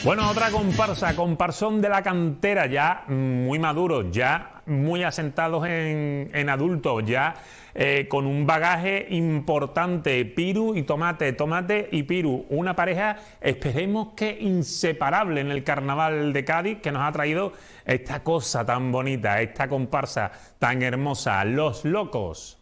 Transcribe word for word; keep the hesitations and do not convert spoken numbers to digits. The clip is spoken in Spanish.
Bueno, otra comparsa, comparsón de la cantera, ya muy maduros, ya muy asentados en, en adultos, ya eh, con un bagaje importante, Piru y Tomate, Tomate y Piru, una pareja, esperemos que inseparable en el carnaval de Cádiz, que nos ha traído esta cosa tan bonita, esta comparsa tan hermosa, Los Locos.